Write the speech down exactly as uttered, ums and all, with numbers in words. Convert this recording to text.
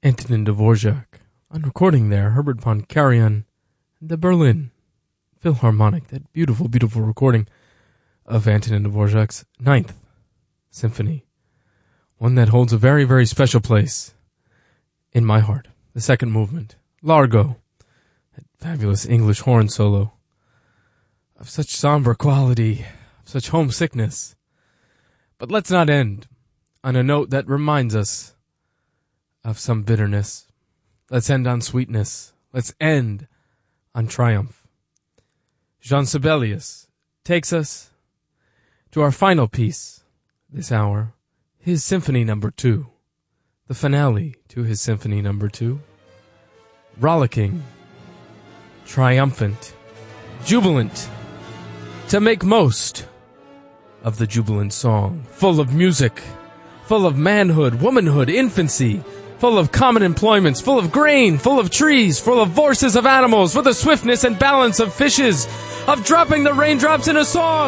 Antonin Dvorak. On recording there, Herbert von Karajan, the Berlin Philharmonic. That beautiful, beautiful recording of Antonin Dvorak's Ninth Symphony. One that holds a very, very special place in my heart. The second movement, Largo. That fabulous English horn solo of such somber quality, of such homesickness. But let's not end on a note that reminds us of some bitterness. Let's end on sweetness. Let's end on triumph. Jean Sibelius takes us to our final piece this hour, his Symphony Number Two, the finale to his Symphony Number Two. Rollicking, triumphant, jubilant, to make most of the jubilant song, full of music, full of manhood, womanhood, infancy, full of common employments, full of grain, full of trees, full of voices of animals, for the swiftness and balance of fishes, of dropping the raindrops in a song.